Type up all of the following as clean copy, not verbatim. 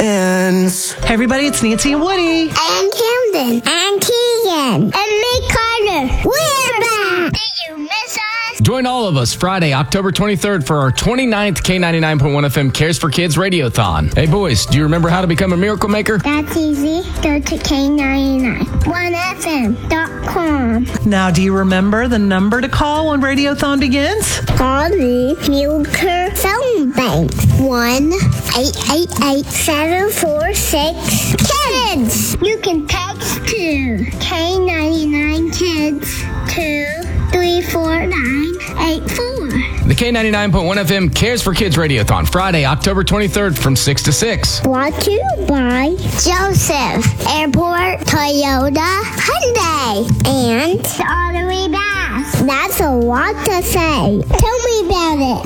ends. Hey everybody, it's Nancy and Woody. And Camden. And Keegan. And me, Carter. We're back. Did you miss us? Join all of us Friday, October 23rd for our 29th K99.1 FM Cares for Kids Radiothon. Hey boys, do you remember how to become a miracle maker? That's easy. Go to K99.1FM.com. Now, do you remember the number to call when Radiothon begins? Call the Milker Phone Bank. 1-888-746-KIDS. You can text to K99 Kids to 34984. The K99.1 FM Cares for Kids Radiothon, Friday, October 23rd from 6 to 6. Brought to you by Joseph Airport, Toyota, Hyundai, and Ottery Bass. That's a lot to say. Tell me about it.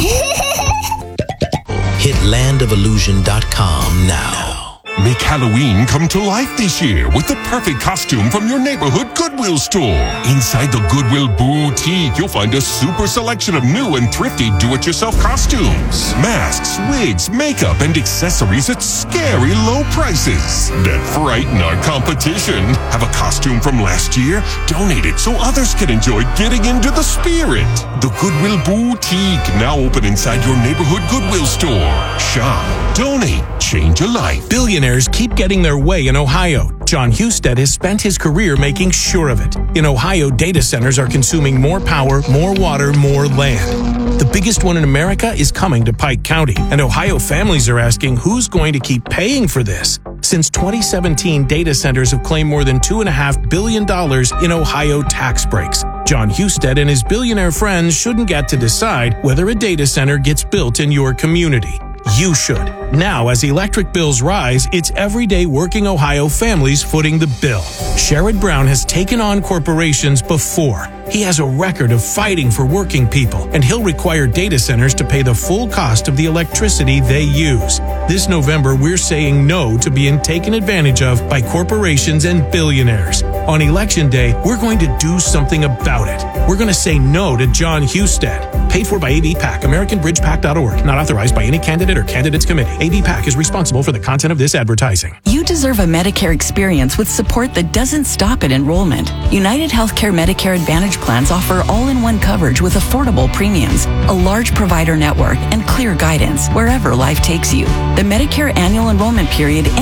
Hit landofillusion.com now. Make Halloween come to life this year with the perfect costume from your neighborhood Goodwill store. Inside the Goodwill Boutique, you'll find a super selection of new and thrifty do-it-yourself costumes, masks, wigs, makeup, and accessories at scary low prices that frighten our competition. Have a costume from last year? Donate it so others can enjoy getting into the spirit. The Goodwill Boutique, now open inside your neighborhood Goodwill store. Shop, donate, change a life. Billionaires keep getting their way in Ohio. John Husted has spent his career making sure of it. In Ohio, data centers are consuming more power, more water, more land. The biggest one in America is coming to Pike County, and Ohio families are asking who's going to keep paying for this. Since 2017, data centers have claimed more than $2.5 billion in Ohio tax breaks. John Husted and his billionaire friends shouldn't get to decide whether a data center gets built in your community. You should. Now, as electric bills rise, it's everyday working Ohio families footing the bill. Sherrod Brown has taken on corporations before. He has a record of fighting for working people, and he'll require data centers to pay the full cost of the electricity they use. This November, we're saying no to being taken advantage of by corporations and billionaires. On Election Day, we're going to do something about it. We're going to say no to John Husted. Paid for by ABPAC, AmericanBridgePAC.org. Not authorized by any candidate or candidates committee. ABPAC is responsible for the content of this advertising. You deserve a Medicare experience with support that doesn't stop at enrollment. United Healthcare Medicare Advantage plans offer all-in-one coverage with affordable premiums, a large provider network, and clear guidance wherever life takes you. The Medicare annual enrollment period